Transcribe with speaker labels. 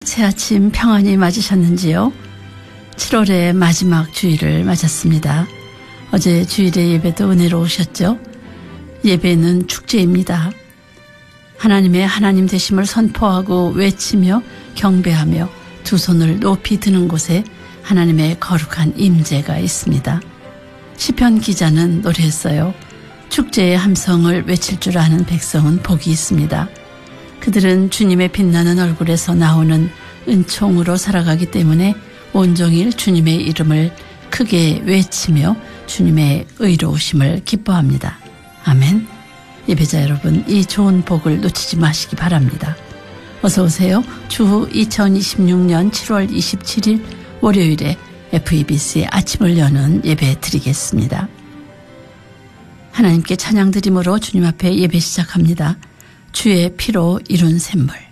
Speaker 1: 새 아침 평안히 맞으셨는지요? 7월의 마지막 주일을 맞았습니다. 어제 주일의 예배도 은혜로우셨죠? 예배는 축제입니다. 하나님의 하나님 되심을 선포하고 외치며 경배하며 두 손을 높이 드는 곳에 하나님의 거룩한 임재가 있습니다. 시편 기자는 노래했어요. 축제의 함성을 외칠 줄 아는 백성은 복이 있습니다. 그들은 주님의 빛나는 얼굴에서 나오는 은총으로 살아가기 때문에 온종일 주님의 이름을 크게 외치며 주님의 의로우심을 기뻐합니다. 아멘. 예배자 여러분, 이 좋은 복을 놓치지 마시기 바랍니다. 어서 오세요. 주후 2026년 7월 27일 월요일에 FEBC의 아침을 여는 예배 드리겠습니다. 하나님께 찬양 드림으로 주님 앞에 예배 시작합니다. 주의 피로 이룬 샘물.